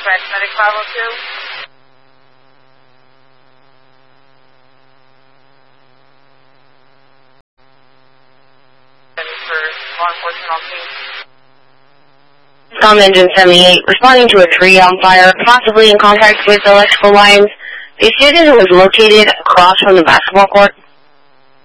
Dispatch Medic 502. For law enforcement on scene. Com Engine 78, responding to a tree on fire, possibly in contact with electrical lines. The student was located across from the basketball court.